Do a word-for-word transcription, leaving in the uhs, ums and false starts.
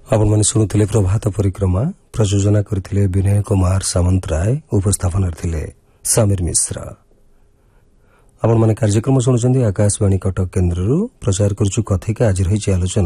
ଆପଣମାନେ ଶୁଣୁଥିଲେ ପ୍ରଭାତ ପରିକ୍ରମା ପ୍ରଯୋଜନା କରିଥିଲେ ବିନୟ କୁମାର ସାମନ୍ତରାୟ ଉପସ୍ଥାପନ ଥିଲେ ସମୀର ମିଶ୍ର। ଆପଣମାନେ କାର୍ଯ୍ୟକ୍ରମ ଶୁଣୁଛନ୍ତି ଆକାଶବାଣୀ କଟକ କେନ୍ଦ୍ରରୁ ପ୍ରଚାର କରୁଛୁ କଥିକା ଆଜି ରହିଛି ଆଲୋଚନା